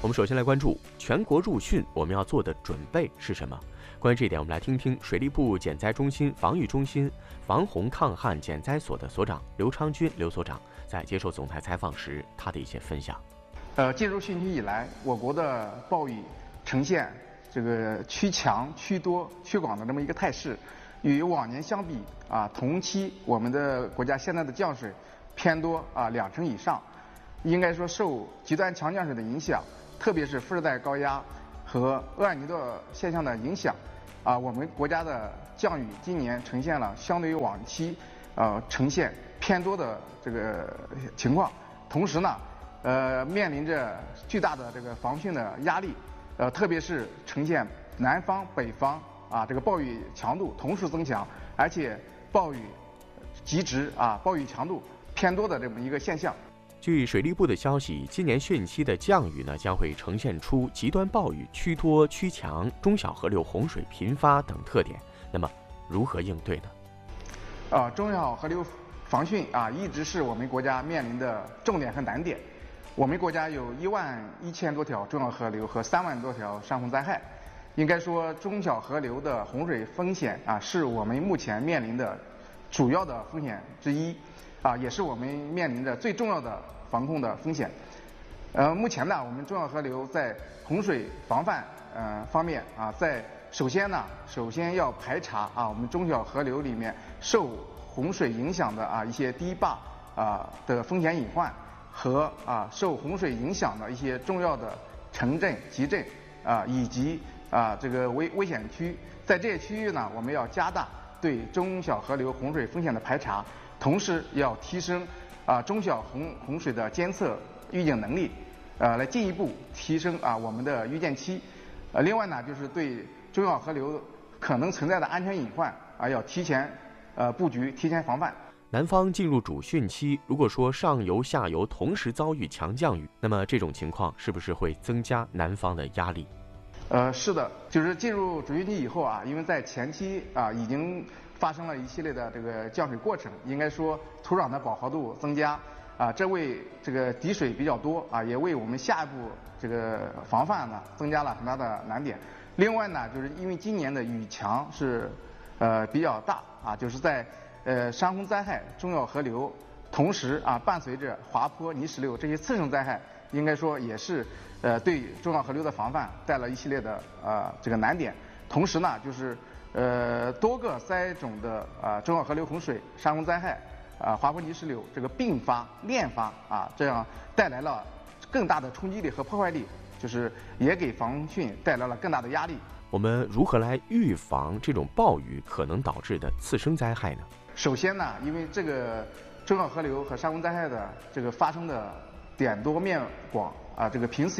我们首先来关注全国入汛，我们要做的准备是什么？关于这一点，我们来听听水利部减灾中心防御中心防洪抗旱减灾所的所长刘昌军刘所长在接受总台采访时他的一些分享。 进入汛期以来，我国的暴雨呈现这个趋强、趋多、趋广的这么一个态势，与往年相比同期我们的国家现在的降水偏多2成以上，应该说受极端强降水的影响，特别是副热带高压和厄尔尼诺现象的影响，我们国家的降雨今年呈现了相对于往期呈现偏多的这个情况，同时呢，面临着巨大的这个防汛的压力，特别是呈现南方、北方这个暴雨强度同时增强，而且暴雨极值暴雨强度偏多的这么一个现象。 据水利部的消息，今年汛期的降雨呢，将会呈现出极端暴雨趋多趋强、中小河流洪水频发等特点。那么，如何应对呢？ 中小河流防汛一直是我们国家面临的重点和难点。我们国家有11000多条中小河流和3万多条山洪灾害，应该说中小河流的洪水风险是我们目前面临的主要的风险之一，也是我们面临的最重要的防控的风险。目前呢，我们中小河流在洪水防范方面首先要排查我们中小河流里面受洪水影响的一些堤坝的风险隐患和受洪水影响的一些重要的城镇、集镇以及这个危险区。在这些区域呢，我们要加大对中小河流洪水风险的排查，同时要提升中小洪水的监测预警能力，来进一步提升我们的预见期。另外呢，就是对中小河流可能存在的安全隐患要提前布局、提前防范。 南方进入主汛期，如果说上游、下游同时遭遇强降雨，那么这种情况是不是会增加南方的压力？ 是的，就是进入主汛期以后因为在前期已经发生了一系列的这个降水过程，应该说土壤的饱和度增加这为这个滴水比较多也为我们下一步这个防范呢增加了很大的难点。另外呢，就是因为今年的雨强是比较大就是在山洪灾害、中小河流，同时伴随着滑坡、泥石流这些次生灾害，应该说也是对中小河流的防范带来一系列的这个难点。同时呢，就是多个灾种的中小河流洪水、山洪灾害、滑坡泥石流这个并发、链发这样带来了更大的冲击力和破坏力，就是也给防汛带来了更大的压力。 我们如何来预防这种暴雨可能导致的次生灾害呢？ 首先呢，因为这个中小河流和山洪灾害的这个发生的点多面广这个频次